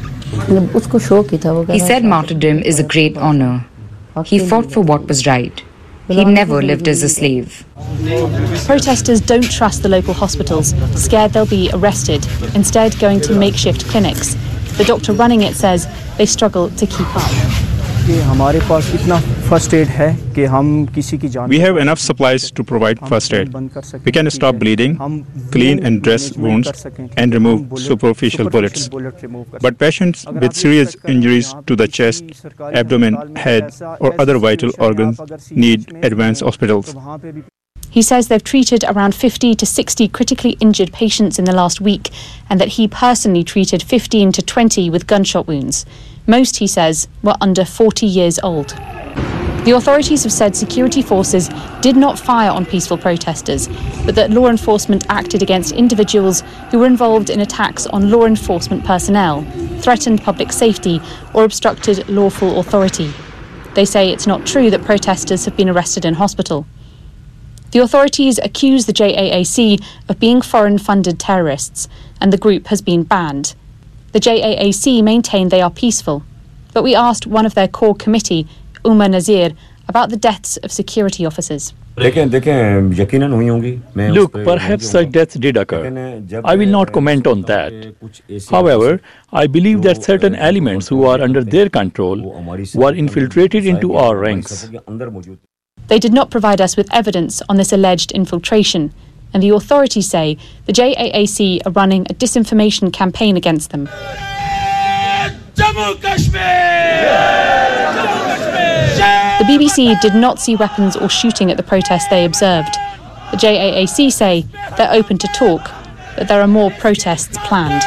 He said martyrdom is a great honor. He fought for what was right. He never lived as a slave. Protesters don't trust the local hospitals, scared they'll be arrested, instead going to makeshift clinics. The doctor running it says they struggle to keep up. We have enough supplies to provide first aid. We can stop bleeding, clean and dress wounds, and remove superficial bullets. But patients with serious injuries to the chest, abdomen, head, or other vital organs need advanced hospitals. He says they've treated around fifty to sixty critically injured patients in the last week, and that he personally treated fifteen to twenty with gunshot wounds. Most, he says, were under forty years old. The authorities have said security forces did not fire on peaceful protesters, but that law enforcement acted against individuals who were involved in attacks on law enforcement personnel, threatened public safety, or obstructed lawful authority. They say it's not true that protesters have been arrested in hospital. The authorities accuse the J A A C of being foreign-funded terrorists, and the group has been banned. The J A A C maintained they are peaceful, but we asked one of their core committee, Umar Nazir, about the deaths of security officers. Look, perhaps such deaths did occur. I will not comment on that. However, I believe that certain elements who are under their control were infiltrated into our ranks. They did not provide us with evidence on this alleged infiltration, and the authorities say the J A A C are running a disinformation campaign against them. The B B C did not see weapons or shooting at the protests they observed. The J A A C say they're open to talk, but there are more protests planned.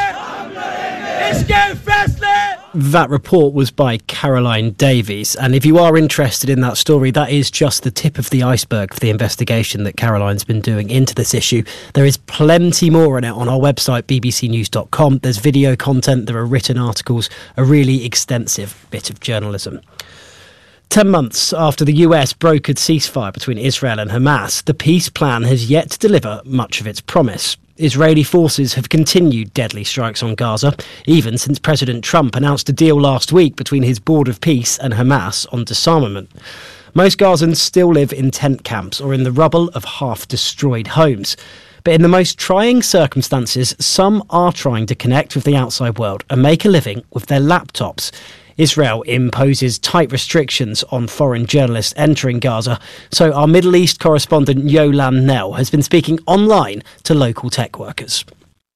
That report was by Caroline Davies, and if you are interested in that story, that is just the tip of the iceberg for the investigation that Caroline's been doing into this issue. There is plenty more on it on our website, b b c news dot com. There's video content, there are written articles, a really extensive bit of journalism. Ten months after the U S brokered ceasefire between Israel and Hamas, the peace plan has yet to deliver much of its promise. Israeli forces have continued deadly strikes on Gaza, even since President Trump announced a deal last week between his Board of Peace and Hamas on disarmament. Most Gazans still live in tent camps or in the rubble of half-destroyed homes. But in the most trying circumstances, some are trying to connect with the outside world and make a living with their laptops. Israel imposes tight restrictions on foreign journalists entering Gaza, so our Middle East correspondent Yolan Nell has been speaking online to local tech workers.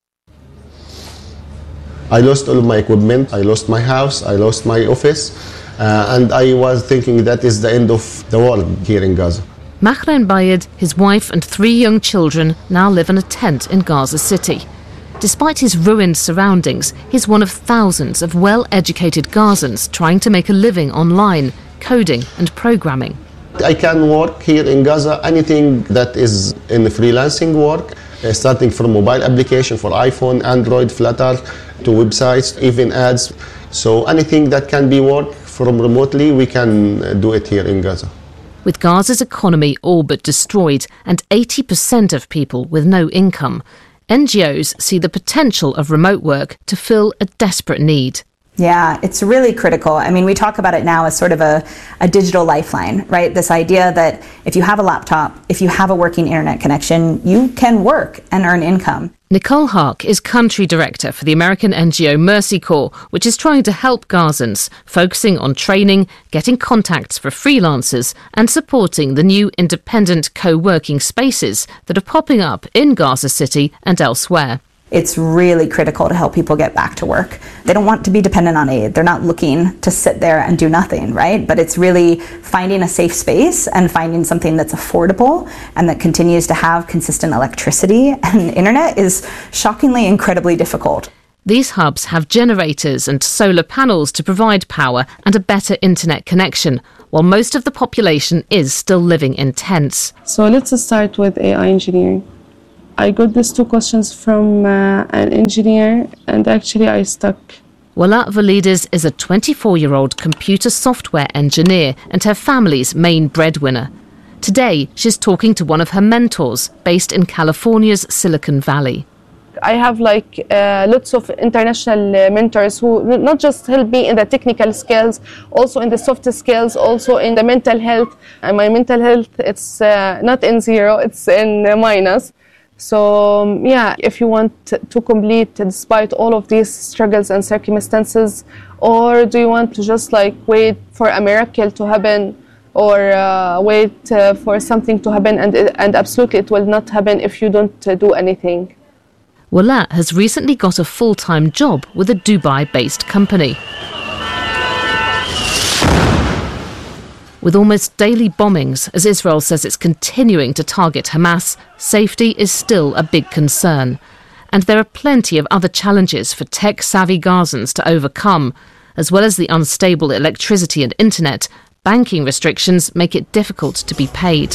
I lost all of my equipment, I lost my house, I lost my office, uh, and I was thinking that is the end of the world here in Gaza. Mahren Bayed, his wife and three young children now live in a tent in Gaza City. Despite his ruined surroundings, he's one of thousands of well-educated Gazans trying to make a living online, coding and programming. I can work here in Gaza, anything that is in freelancing work, uh, starting from mobile application for iPhone, Android, Flutter, to websites, even ads. So anything that can be worked from remotely, we can uh, do it here in Gaza. With Gaza's economy all but destroyed and eighty percent of people with no income, N G Os see the potential of remote work to fill a desperate need. Yeah, it's really critical. I mean, we talk about it now as sort of a, a digital lifeline, right? This idea that if you have a laptop, if you have a working internet connection, you can work and earn income. Nicole Hark is country director for the American N G O Mercy Corps, which is trying to help Gazans, focusing on training, getting contacts for freelancers and supporting the new independent co-working spaces that are popping up in Gaza City and elsewhere. It's really critical to help people get back to work. They don't want to be dependent on aid. They're not looking to sit there and do nothing, right? But it's really finding a safe space and finding something that's affordable and that continues to have consistent electricity and internet is shockingly incredibly difficult. These hubs have generators and solar panels to provide power and a better internet connection, while most of the population is still living in tents. So let's start with A I engineering. I got these two questions from uh, an engineer, and actually I stuck. Wala Valides is a twenty-four-year-old computer software engineer and her family's main breadwinner. Today, she's talking to one of her mentors based in California's Silicon Valley. I have like uh, lots of international uh, mentors who not just help me in the technical skills, also in the soft skills, also in the mental health. And my mental health, it's uh, not in zero, it's in uh, minus. So, um, yeah, if you want to complete despite all of these struggles and circumstances, or do you want to just like wait for a miracle to happen, or uh, wait uh, for something to happen, and, and absolutely it will not happen if you don't uh, do anything. Wala has recently got a full-time job with a Dubai-based company. With almost daily bombings, as Israel says it's continuing to target Hamas, safety is still a big concern. And there are plenty of other challenges for tech-savvy Gazans to overcome. As well as the unstable electricity and internet, banking restrictions make it difficult to be paid.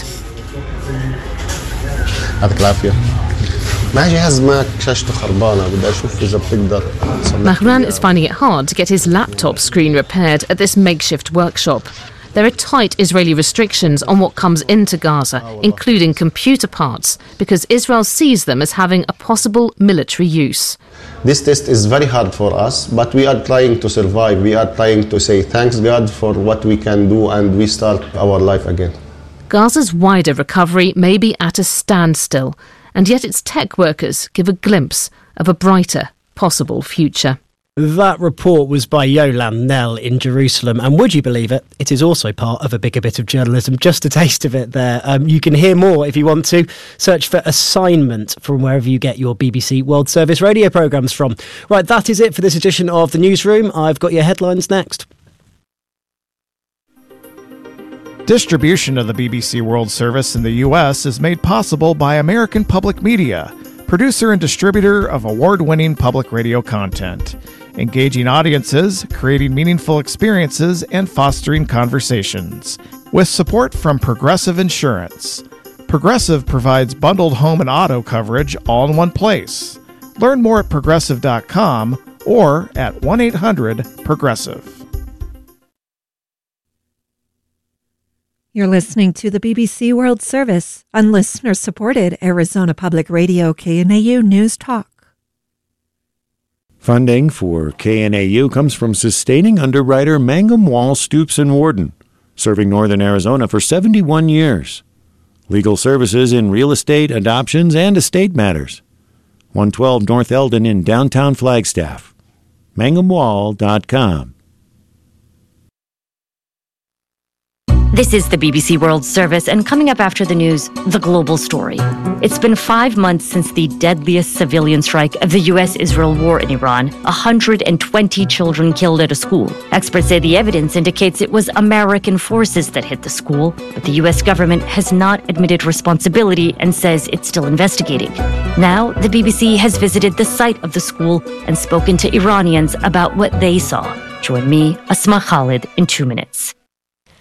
Mahran is finding it hard to get his laptop screen repaired at this makeshift workshop. There are tight Israeli restrictions on what comes into Gaza, including computer parts, because Israel sees them as having a possible military use. This test is very hard for us, but we are trying to survive. We are trying to say thanks God for what we can do, and we start our life again. Gaza's wider recovery may be at a standstill, and yet its tech workers give a glimpse of a brighter possible future. That report was by Yolan Nell in Jerusalem, and would you believe it, it is also part of a bigger bit of journalism. Just a taste of it there. Um, you can hear more if you want to. Search for Assignment from wherever you get your B B C World Service radio programmes from. Right, that is it for this edition of The Newsroom. I've got your headlines next. Distribution of the B B C World Service in the U S is made possible by American Public Media, producer and distributor of award-winning public radio content. Engaging audiences, creating meaningful experiences, and fostering conversations. With support from Progressive Insurance. Progressive provides bundled home and auto coverage all in one place. Learn more at progressive dot com or at one eight hundred progressive. You're listening to the B B C World Service on listener-supported Arizona Public Radio K N A U News Talk. Funding for K N A U comes from sustaining underwriter Mangum Wall Stoops and Warden, serving northern Arizona for seventy-one years. Legal services in real estate, adoptions, and estate matters. one twelve North Eldon in downtown Flagstaff. mangum wall dot com. This is the B B C World Service, and coming up after the news, the global story. It's been five months since the deadliest civilian strike of the U S Israel war in Iran. one hundred twenty children killed at a school. Experts say the evidence indicates it was American forces that hit the school, but the U S government has not admitted responsibility and says it's still investigating. Now, the B B C has visited the site of the school and spoken to Iranians about what they saw. Join me, Asma Khalid, in two minutes.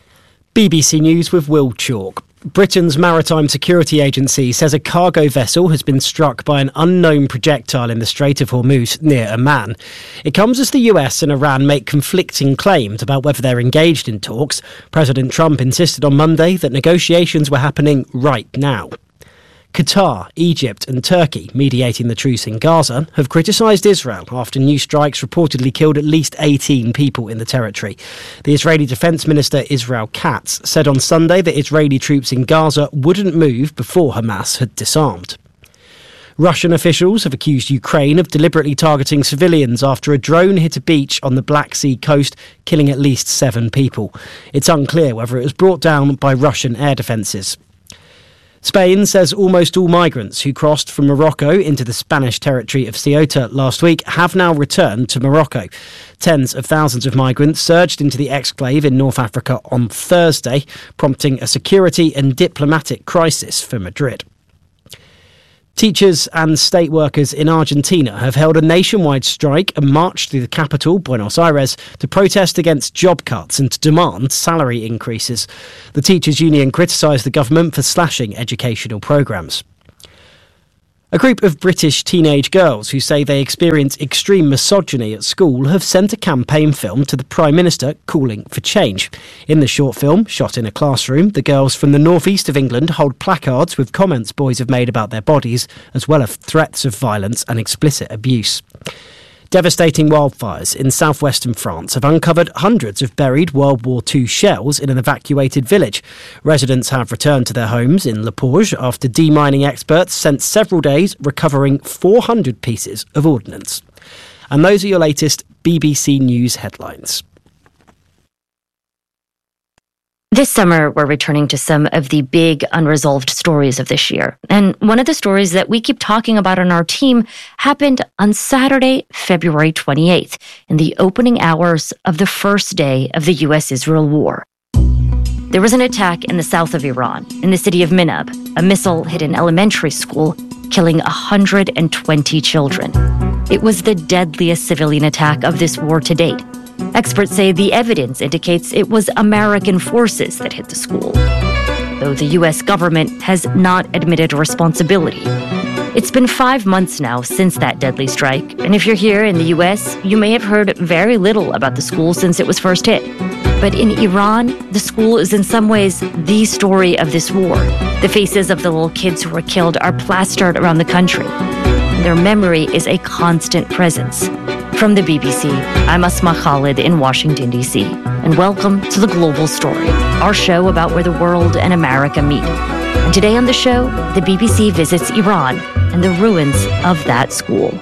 B B C News with Will Chalk. Britain's Maritime Security Agency says a cargo vessel has been struck by an unknown projectile in the Strait of Hormuz near Oman. It comes as the U S and Iran make conflicting claims about whether they're engaged in talks. President Trump insisted on Monday that negotiations were happening right now. Qatar, Egypt and Turkey, mediating the truce in Gaza, have criticised Israel after new strikes reportedly killed at least eighteen people in the territory. The Israeli Defence Minister Israel Katz said on Sunday that Israeli troops in Gaza wouldn't move before Hamas had disarmed. Russian officials have accused Ukraine of deliberately targeting civilians after a drone hit a beach on the Black Sea coast, killing at least seven people. It's unclear whether it was brought down by Russian air defences. Spain says almost all migrants who crossed from Morocco into the Spanish territory of Ceuta last week have now returned to Morocco. Tens of thousands of migrants surged into the exclave in North Africa on Thursday, prompting a security and diplomatic crisis for Madrid. Teachers and state workers in Argentina have held a nationwide strike and marched through the capital, Buenos Aires, to protest against job cuts and to demand salary increases. The teachers' union criticised the government for slashing educational programmes. A group of British teenage girls who say they experience extreme misogyny at school have sent a campaign film to the Prime Minister calling for change. In the short film, shot in a classroom, the girls from the northeast of England hold placards with comments boys have made about their bodies, as well as threats of violence and explicit abuse. Devastating wildfires in southwestern France have uncovered hundreds of buried World War Two shells in an evacuated village. Residents have returned to their homes in Le Porge after demining experts spent several days recovering four hundred pieces of ordnance. And those are your latest B B C News headlines. This summer, we're returning to some of the big unresolved stories of this year. And one of the stories that we keep talking about on our team happened on Saturday, February twenty-eighth, in the opening hours of the first day of the U S Israel war. There was an attack in the south of Iran, in the city of Minab. A missile hit an elementary school, killing one hundred twenty children. It was the deadliest civilian attack of this war to date. Experts say the evidence indicates it was American forces that hit the school, though the U S government has not admitted responsibility. It's been five months now since that deadly strike, and if you're here in the U S, you may have heard very little about the school since it was first hit. But in Iran, the school is in some ways the story of this war. The faces of the little kids who were killed are plastered around the country, and their memory is a constant presence. From the B B C, I'm Asma Khalid in Washington, D C, and welcome to The Global Story, our show about where the world and America meet. And today on the show, the B B C visits Iran and the ruins of that school.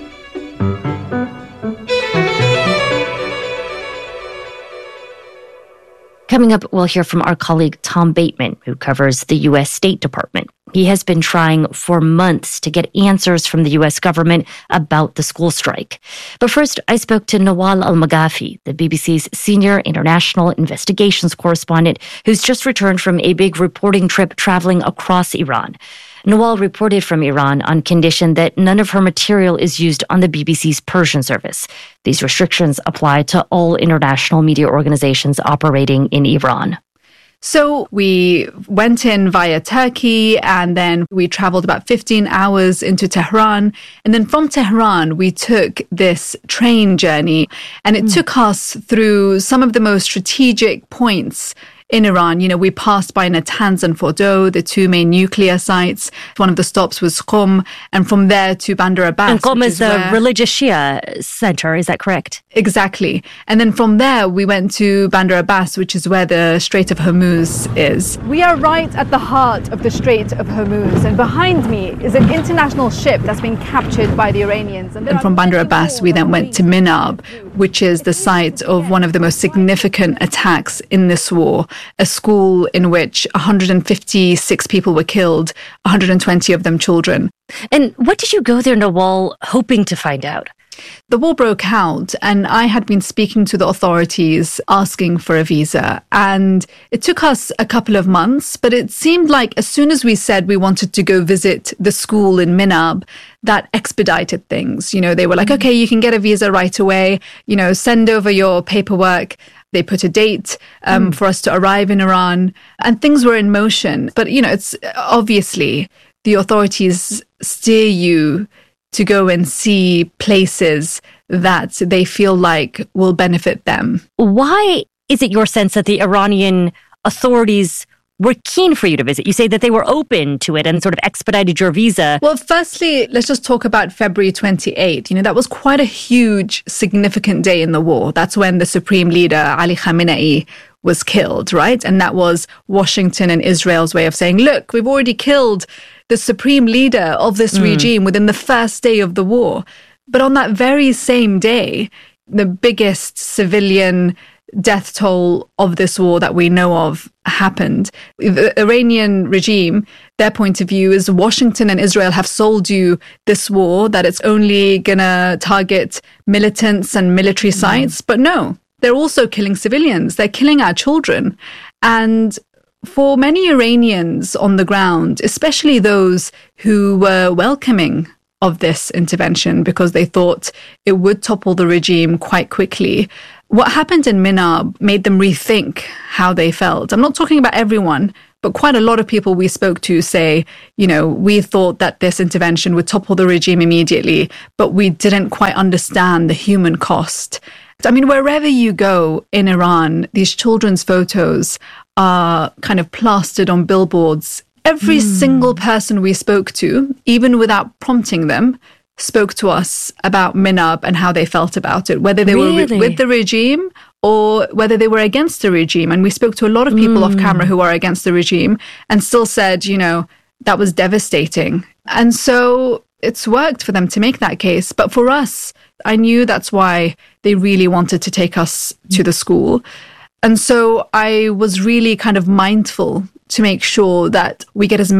Coming up, we'll hear from our colleague Tom Bateman, who covers the U S State Department. He has been trying for months to get answers from the U S government about the school strike. But first, I spoke to Nawal Al-Maghafi, the B B C's senior international investigations correspondent, who's just returned from a big reporting trip traveling across Iran. Nawal reported from Iran on condition that none of her material is used on the B B C's Persian service. These restrictions apply to all international media organizations operating in Iran. So we went in via Turkey, and then we traveled about fifteen hours into Tehran. And then from Tehran, we took this train journey, and it mm. took us through some of the most strategic points in Iran. You know, we passed by Natanz and Fordow, the two main nuclear sites. One of the stops was Qom, and from there to Bandar Abbas. And Qom is, is the where... religious Shia center, is that correct? Exactly. And then from there, we went to Bandar Abbas, which is where the Strait of Hormuz is. We are right at the heart of the Strait of Hormuz, and behind me is an international ship that's been captured by the Iranians. And, and from Bandar Abbas, we then went to Minab, which is the site of one of the most significant attacks in this war. A school in which one hundred fifty-six people were killed, one hundred twenty of them children. And what did you go there, Nawal, hoping to find out? The war broke out, and I had been speaking to the authorities asking for a visa. And it took us a couple of months, but it seemed like as soon as we said we wanted to go visit the school in Minab, that expedited things. You know, they were like, okay, you can get a visa right away, you know, send over your paperwork. They put a date um, mm. for us to arrive in Iran, and things were in motion. But, you know, it's obviously the authorities steer you to go and see places that they feel like will benefit them. Why is it your sense that the Iranian authorities were keen for you to visit? You say that they were open to it and sort of expedited your visa. Well, firstly, let's just talk about February twenty-eighth. You know, that was quite a huge, significant day in the war. That's when the supreme leader, Ali Khamenei, was killed, right? And that was Washington and Israel's way of saying, look, we've already killed the supreme leader of this mm. regime within the first day of the war. But on that very same day, the biggest civilian death toll of this war that we know of happened. The Iranian regime, their point of view is Washington and Israel have sold you this war, that it's only going to target militants and military sites. Mm. But no, they're also killing civilians. They're killing our children. And for many Iranians on the ground, especially those who were welcoming of this intervention because they thought it would topple the regime quite quickly, what happened in Minab made them rethink how they felt. I'm not talking about everyone, but quite a lot of people we spoke to say, you know, we thought that this intervention would topple the regime immediately, but we didn't quite understand the human cost. I mean, wherever you go in Iran, these children's photos are kind of plastered on billboards. Every mm. single person we spoke to, even without prompting them, spoke to us about Minab and how they felt about it, whether they really? were with, with the regime or whether they were against the regime. And we spoke to a lot of people mm. off camera who are against the regime and still said, you know, that was devastating. And so it's worked for them to make that case. But for us, I knew that's why they really wanted to take us to the school. And so I was really kind of mindful to make sure that we get as